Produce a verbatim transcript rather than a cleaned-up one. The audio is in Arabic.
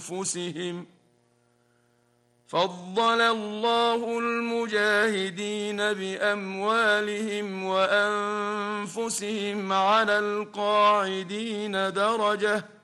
أنفسهم. فضل الله المجاهدين بأموالهم وأنفسهم على القاعدين درجة